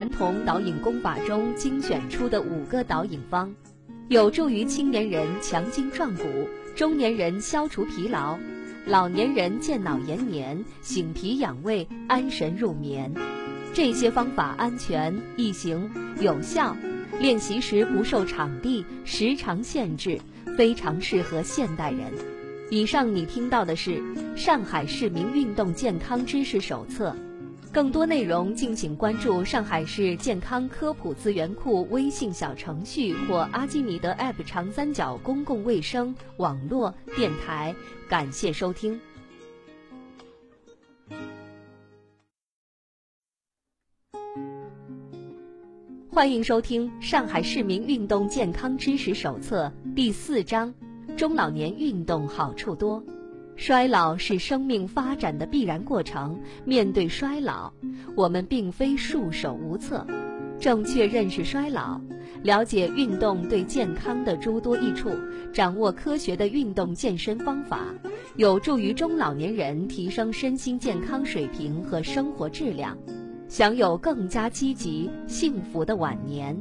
传统导引功法中精选出的5个导引方，有助于青年人强筋壮骨，中年人消除疲劳，老年人健脑延年，醒脾养胃，安神入眠。这些方法安全、易行、有效，练习时不受场地、时长限制，非常适合现代人。以上你听到的是上海市民运动健康知识手册，更多内容敬请关注上海市健康科普资源库微信小程序或阿基米德 App 长三角公共卫生网络电台。感谢收听。欢迎收听上海市民运动健康知识手册第4章，中老年运动好处多。衰老是生命发展的必然过程，面对衰老，我们并非束手无策。正确认识衰老，了解运动对健康的诸多益处，掌握科学的运动健身方法，有助于中老年人提升身心健康水平和生活质量，享有更加积极、幸福的晚年。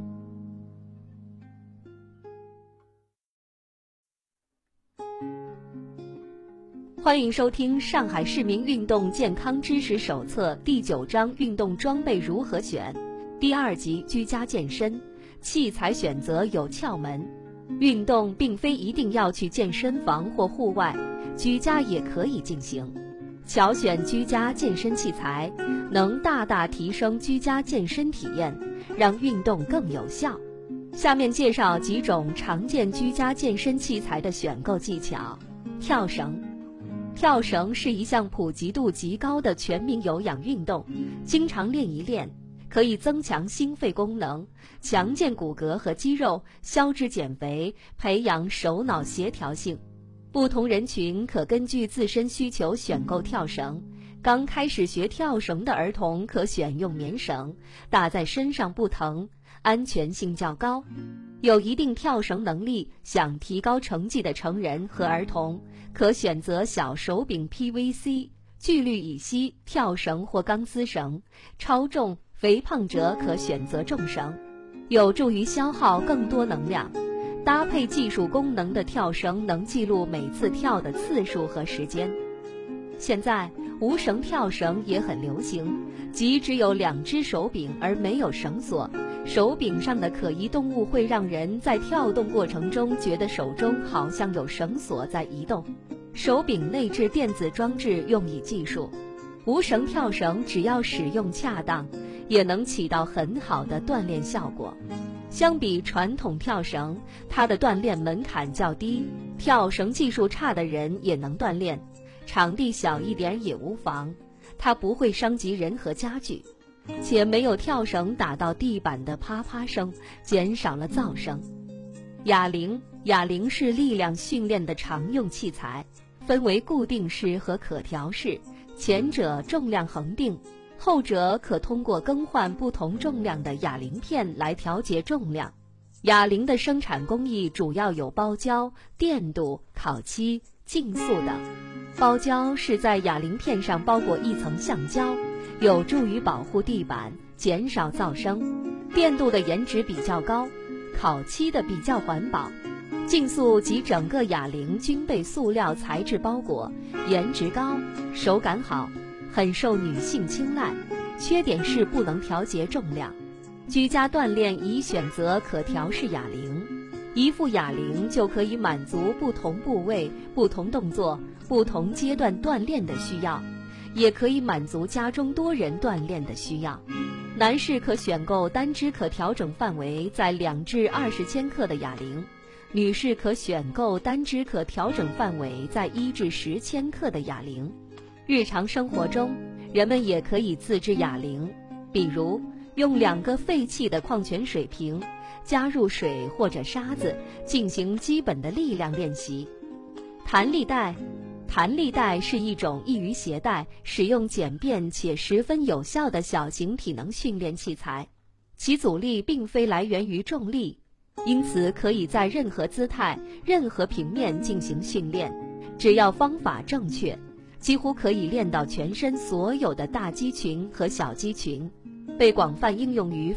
欢迎收听上海市民运动健康知识手册第9章运动装备如何选，第2集居家健身，器材选择有窍门。运动并非一定要去健身房或户外，居家也可以进行。巧选居家健身器材，能大大提升居家健身体验，让运动更有效。下面介绍几种常见居家健身器材的选购技巧。跳绳。跳绳是一项普及度极高的全民有氧运动，经常练一练，可以增强心肺功能，强健骨骼和肌肉，消脂减肥，培养手脑协调性。不同人群可根据自身需求选购跳绳。刚开始学跳绳的儿童可选用棉绳，打在身上不疼，安全性较高。有一定跳绳能力想提高成绩的成人和儿童，可选择小手柄 PVC、聚氯乙烯跳绳或钢丝绳。超重、肥胖者可选择重绳，有助于消耗更多能量。搭配技术功能的跳绳能记录每次跳的次数和时间。现在无绳跳绳也很流行，即只有2只手柄而没有绳索，手柄上的可移动物会让人在跳动过程中觉得手中好像有绳索在移动。手柄内置电子装置用以计数。无绳跳绳只要使用恰当，也能起到很好的锻炼效果。相比传统跳绳，它的锻炼门槛较低，跳绳技术差的人也能锻炼，场地小一点也无妨，它不会伤及人和家具，且没有跳绳打到地板的啪啪声，减少了噪声。哑铃是力量训练的常用器材，分为固定式和可调式，前者重量恒定，后者可通过更换不同重量的哑铃片来调节重量。哑铃的生产工艺主要有包胶、电镀、烤漆、竞速等。包胶是在哑铃片上包裹一层橡胶，有助于保护地板，减少噪声。电镀的颜值比较高，烤漆的比较环保。竞速及整个哑铃均被塑料材质包裹，颜值高，手感好，很受女性青睐。缺点是不能调节重量。居家锻炼宜选择可调式哑铃，一副哑铃就可以满足不同部位、不同动作、不同阶段锻炼的需要，也可以满足家中多人锻炼的需要。男士可选购单支可调整范围在2至20千克的哑铃，女士可选购单支可调整范围在1至10千克的哑铃。日常生活中，人们也可以自制哑铃，比如用2个废弃的矿泉水瓶，加入水或者沙子，进行基本的力量练习。弹力带是一种易于携带、使用简便且十分有效的小型体能训练器材，其阻力并非来源于重力，因此可以在任何姿态、任何平面进行训练，只要方法正确，几乎可以练到全身所有的大肌群和小肌群，被广泛应用于